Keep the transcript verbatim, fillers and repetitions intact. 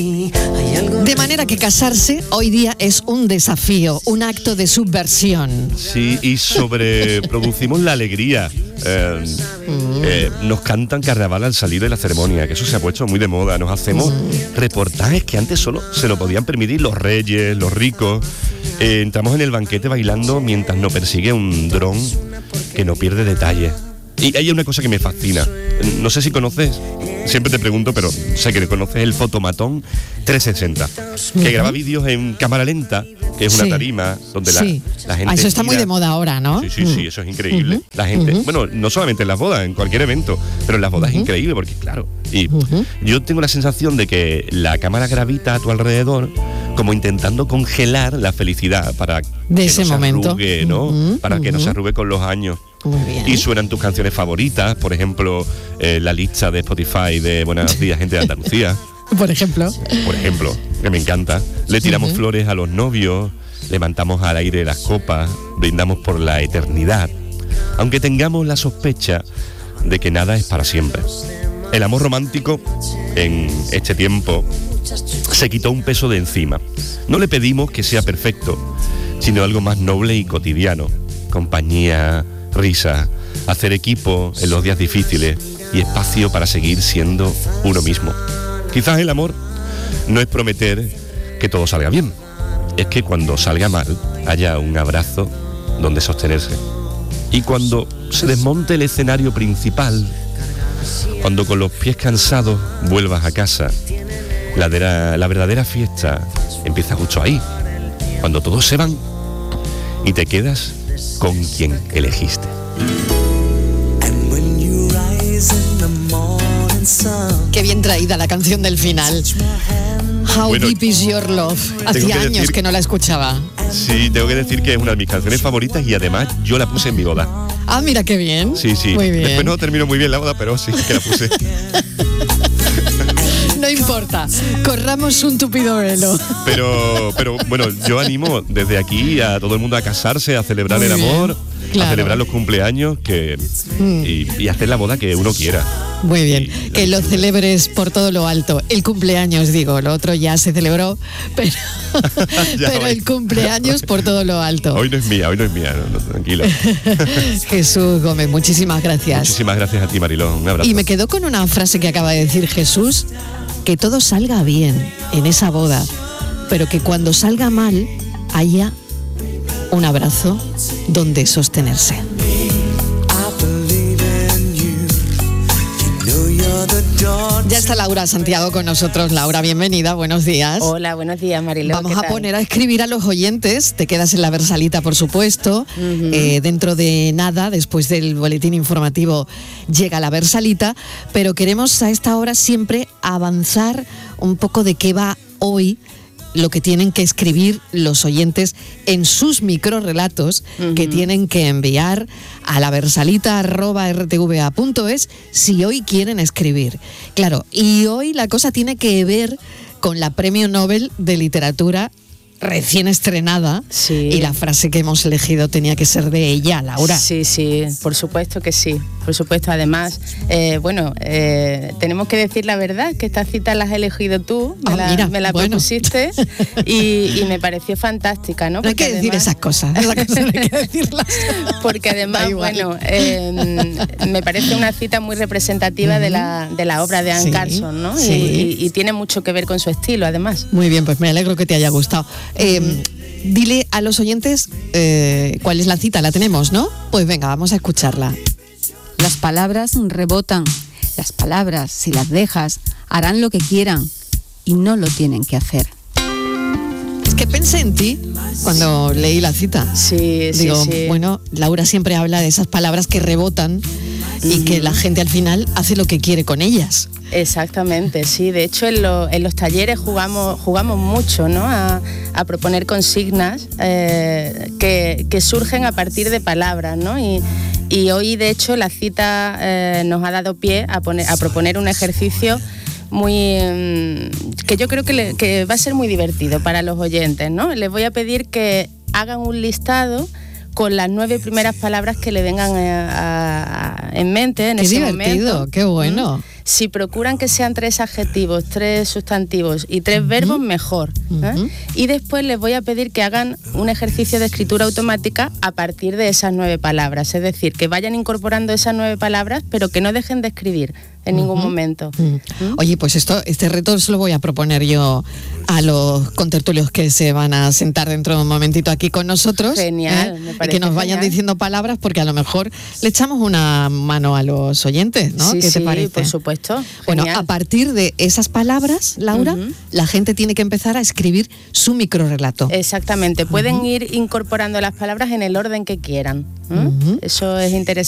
De manera que casarse hoy día es un desafío, un acto de subversión. Sí, y sobreproducimos la alegría. Eh, mm. eh, nos cantan carnaval al salir de la ceremonia, que eso se ha puesto muy de moda. Nos hacemos mm. reportajes que antes solo se lo podían permitir los reyes, los ricos. Eh, entramos en el banquete bailando mientras nos persigue un dron que no pierde detalle. Y hay una cosa que me fascina. No sé si conoces, siempre te pregunto, pero sé que conoces el Fotomatón trescientos sesenta, que uh-huh. graba vídeos en cámara lenta, que es una sí. tarima donde sí. la, la gente... Ah, eso está tira. Muy de moda ahora, ¿no? Sí, sí, sí, eso es increíble. Uh-huh. La gente, uh-huh. bueno, no solamente en las bodas, en cualquier evento, pero en las bodas uh-huh. es increíble porque, claro, y uh-huh. yo tengo la sensación de que la cámara gravita a tu alrededor como intentando congelar la felicidad para de ese que no momento. se arrugue, ¿no? Uh-huh. Para uh-huh. que no se arrugue con los años. Muy bien. Y suenan tus canciones favoritas, por ejemplo, eh, la lista de Spotify de Buenos Días, Gente de Andalucía. Por ejemplo. Por ejemplo, que me encanta. Le tiramos uh-huh. flores a los novios, levantamos al aire las copas, brindamos por la eternidad, aunque tengamos la sospecha de que nada es para siempre. El amor romántico, en este tiempo, se quitó un peso de encima. No le pedimos que sea perfecto, sino algo más noble y cotidiano. Compañía, risa, hacer equipo en los días difíciles y espacio para seguir siendo uno mismo. Quizás el amor no es prometer que todo salga bien, es que cuando salga mal haya un abrazo donde sostenerse. Y cuando se desmonte el escenario principal, cuando con los pies cansados vuelvas a casa, la, de la, la verdadera fiesta empieza justo ahí, cuando todos se van y te quedas con quien elegiste. Qué bien traída la canción del final. How bueno, Deep Is Your Love. Hacía que años decir, que no la escuchaba. Sí, tengo que decir que es una de mis canciones favoritas y además yo la puse en mi boda. Ah, mira qué bien. Sí, sí. Muy bien. Después no terminó muy bien la boda, pero sí que la puse. No importa, corramos un tupido velo. Pero, pero bueno, yo animo desde aquí a todo el mundo a casarse, a celebrar muy el bien. amor, claro. a celebrar los cumpleaños que, mm. y, y hacer la boda que uno quiera. Muy bien, y, que lo celebres por todo lo alto. El cumpleaños, digo, lo otro ya se celebró, pero, pero el cumpleaños por todo lo alto. Hoy no es mía, hoy no es mía, no, no, tranquilo. Jesús Gómez, muchísimas gracias. Muchísimas gracias a ti, Mariló, un abrazo. Y me quedo con una frase que acaba de decir Jesús, que todo salga bien en esa boda, pero que cuando salga mal haya un abrazo donde sostenerse. Ya está Laura Santiago con nosotros. Laura, bienvenida, buenos días. Hola, buenos días, Mariló. Vamos a poner a escribir a los oyentes. Te quedas en la Versalita, por supuesto. Uh-huh. Eh, dentro de nada, después del boletín informativo, llega la Versalita. Pero queremos a esta hora siempre avanzar un poco de qué va hoy lo que tienen que escribir los oyentes en sus microrrelatos uh-huh. que tienen que enviar a la versalita arroba r t v a punto es si hoy quieren escribir. Claro, y hoy la cosa tiene que ver con la Premio Nobel de Literatura recién estrenada, sí. y la frase que hemos elegido tenía que ser de ella, Laura. Sí, sí, por supuesto que sí, por supuesto. Además, eh, bueno, eh, tenemos que decir la verdad, que esta cita la has elegido tú, me ah, la, mira, me la bueno. propusiste y, y me pareció fantástica, ¿no? No hay que además, decir esas cosas, esas cosas no hay que decirlas. Porque además, bueno, eh, me parece una cita muy representativa uh-huh. de, la, de la obra de Anne sí, Carson, ¿no? Sí. Y, y, y tiene mucho que ver con su estilo, además. Muy bien, pues me alegro que te haya gustado. Eh, dile a los oyentes eh, cuál es la cita, la tenemos, ¿no? Pues venga, vamos a escucharla. Las palabras rebotan. Las palabras, si las dejas, harán lo que quieran y no lo tienen que hacer. Es que pensé en ti cuando leí la cita. Sí, Digo, sí, sí. bueno, Laura siempre habla de esas palabras que rebotan y uh-huh. que la gente al final hace lo que quiere con ellas. Exactamente, sí. De hecho, en, lo, en los talleres jugamos, jugamos mucho, ¿no? A, a proponer consignas eh, que, que surgen a partir de palabras, ¿no? Y, y hoy, de hecho, la cita eh, nos ha dado pie a, poner, a proponer un ejercicio muy que yo creo que, le, que va a ser muy divertido para los oyentes, ¿no? Les voy a pedir que hagan un listado con las nueve primeras palabras que le vengan a, a, a, en mente en qué ese divertido, momento. Qué bueno. Si procuran que sean tres adjetivos, tres sustantivos y tres uh-huh. verbos, mejor. ¿eh? Uh-huh. Y después les voy a pedir que hagan un ejercicio de escritura automática a partir de esas nueve palabras. Es decir, que vayan incorporando esas nueve palabras, pero que no dejen de escribir en ningún uh-huh. momento. Uh-huh. ¿Mm? Oye, pues esto, este reto se lo voy a proponer yo a los contertulios que se van a sentar dentro de un momentito aquí con nosotros. Genial, ¿eh? me parece Y que nos vayan genial. diciendo palabras, porque a lo mejor le echamos una mano a los oyentes, ¿no? Sí, ¿Qué te sí, parece? por supuesto. Bueno, Genial. a partir de esas palabras, Laura, uh-huh. la gente tiene que empezar a escribir su microrrelato. Exactamente. Pueden uh-huh. ir incorporando las palabras en el orden que quieran. ¿eh? Uh-huh. Eso es interesante.